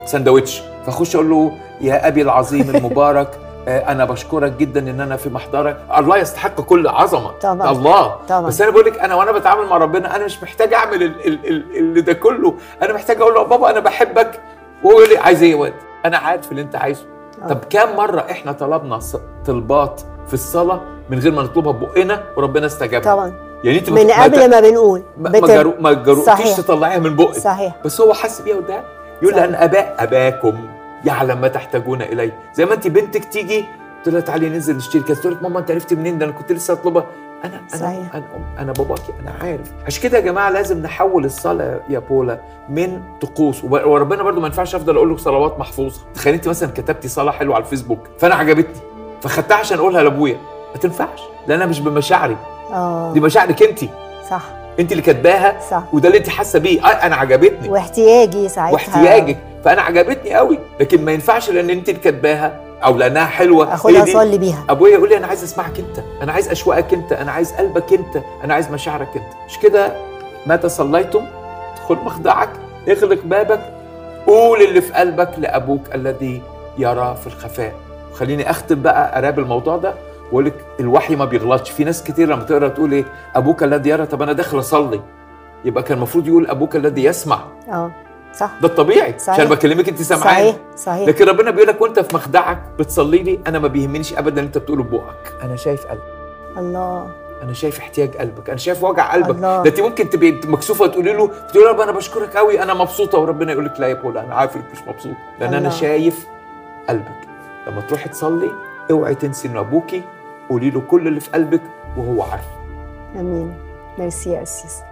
سندوتش، فاخش اقول له يا ابي العظيم المبارك انا بشكرك جدا ان انا في محضرك. الله يستحق كل عظمه طبعا. الله طبعا. بس انا بقول لك انا وانا بتعامل مع ربنا انا مش محتاج اعمل اللي ده كله. انا محتاج اقول له بابا انا بحبك، وهو يقول لي عايز ايه يا واد؟ انا عارف اللي انت عايزه. طب كام مره احنا طلبنا طلبات في الصلاه من غير ما نطلبها ببقنا وربنا استجاب؟ طبعا. يعني انت من قبل ما بنقول ما جرؤتيش تطلعيها من بقك. صحيح. بس هو حس بيها وده يقول لي انا اباكم يعلم ما تحتاجون اليه. زي ما انت بنتك تيجي تقول لها تعالي ننزل نشتري كاس، تقول لك ماما انت عرفتي منين؟ ده انا كنت لسه اطلبها. انا باباكي، انا عارف. عشان كده يا جماعه لازم نحول الصلاه يا بولا من طقوس، وربنا برضو ما ينفعش افضل اقول لك صلوات محفوظه. تخيل انت مثلا كتبتي صلاه حلوه على الفيسبوك فانا عجبتني فخدتها عشان اقولها لابويا، ما تنفعش لانها مش بمشاعري. دي مشاعرك انت. صح. انت اللي كاتباها. صح. وده اللي انت حاسه بيه. انا عجبتني واحتياجي ساعتها واحتياجك، فانا عجبتني قوي. لكن ما ينفعش لان انت اللي كاتباها او لانها حلوه اخدها اصلي بيها. ابويا يقول لي انا عايز اسمعك انت، انا عايز اشواقك انت، انا عايز قلبك انت، انا عايز مشاعرك انت. مش كده؟ متى صليتم ادخل مخدعك، اغلق بابك، قول اللي في قلبك لابوك الذي يرى في الخفاء. خليني اختم بقى قراب الموضوع ده واقول لك الوحي ما بيغلطش. في ناس كتير لما تقرا تقول ايه ابوك الذي يرى، طب انا داخل اصلي، يبقى كان المفروض يقول ابوك الذي يسمع. صح. ده الطبيعي. صحيح. عشان بكلمك انت سامعاني. صحيح. لكن ربنا بيقول لك وانت في مخدعك بتصلي لي انا ما بيهمنيش ابدا انت بتقوله ببقك، انا شايف قلبك. الله. انا شايف احتياج قلبك، انا شايف وجع قلبك. الله. ده انت ممكن تبقي مكسوفه تقولي له يا رب انا بشكرك قوي انا مبسوطه، وربنا يقول لك لا يا بولا انا عارف انك مش مبسوط لان الله. انا شايف قلبك. لما تروحي تصلي اوعي تنسي ان ابوكي قولي له كل اللي في قلبك وهو عارف. امين. ميرسي يا أسيس.